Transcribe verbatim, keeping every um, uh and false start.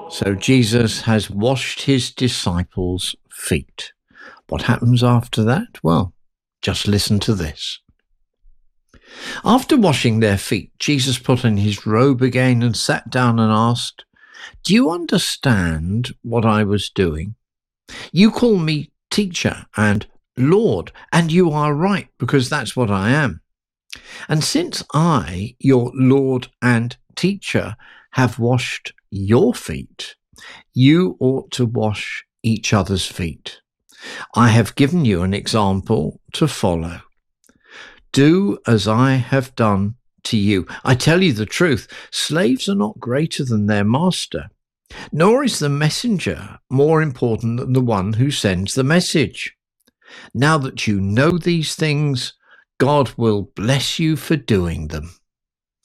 So Jesus has washed his disciples' feet. What happens after that? Well, just listen to this. After washing their feet, Jesus put on his robe again and sat down and asked, "Do you understand what I was doing? You call me teacher and Lord, and you are right, because that's what I am. And since I, your Lord and teacher, have washed your feet, you ought to wash each other's feet. I have given you an example to follow. Do as I have done to you. I tell you the truth, slaves are not greater than their master, nor is the messenger more important than the one who sends the message. Now that you know these things, God will bless you for doing them."